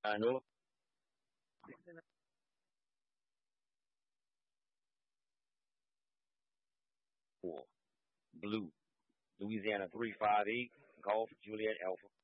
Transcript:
I know. Four. Blue. Louisiana 358. Golf Juliet Alpha.